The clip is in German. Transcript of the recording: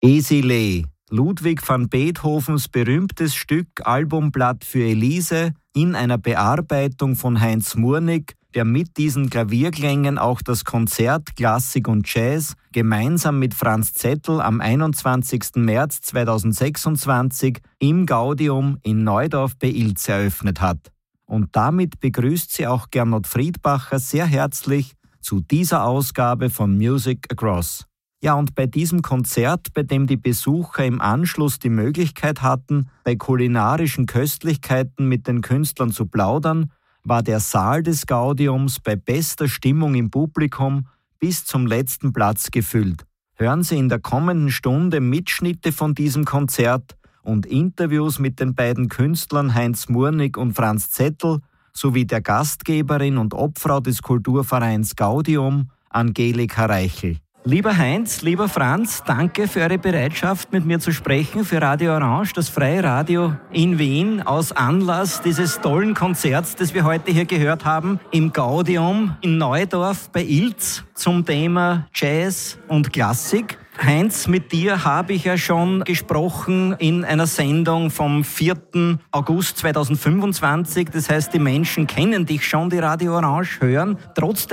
Esile, Ludwig van Beethovens berühmtes Stück Albumblatt für Elise in einer Bearbeitung von Heinz Murnig, der mit diesen Klavierklängen auch das Konzert Klassik und Jazz gemeinsam mit Franz Zettel am 21. März 2026 im Gaudium in Neudorf bei Ilz eröffnet hat. Und damit begrüßt sie auch Gernot Friedbacher sehr herzlich zu dieser Ausgabe von Music Across. Ja, und bei diesem Konzert, bei dem die Besucher im Anschluss die Möglichkeit hatten, bei kulinarischen Köstlichkeiten mit den Künstlern zu plaudern, war der Saal des Gaudiums bei bester Stimmung im Publikum bis zum letzten Platz gefüllt. Hören Sie in der kommenden Stunde Mitschnitte von diesem Konzert und Interviews mit den beiden Künstlern Heinz Murnig und Franz Zettel sowie der Gastgeberin und Obfrau des Kulturvereins Gaudium, Angelika Reichel. Lieber Heinz, lieber Franz, danke für eure Bereitschaft, mit mir zu sprechen für Radio Orange, das freie Radio in Wien, aus Anlass dieses tollen Konzerts, das wir heute hier gehört haben, im Gaudium in Neudorf bei Ilz zum Thema Jazz und Klassik. Heinz, mit dir habe ich ja schon gesprochen in einer Sendung vom 4. August 2025. Das heißt, die Menschen kennen dich schon, die Radio Orange hören. Trotzdem